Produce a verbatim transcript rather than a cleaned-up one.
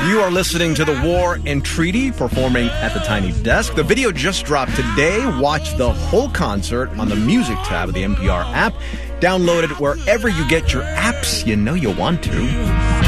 You are listening to The War and Treaty, performing at the Tiny Desk. The video just dropped today. Watch the whole concert on the Music tab of the N P R app. Download it wherever you get your apps. You know you want to.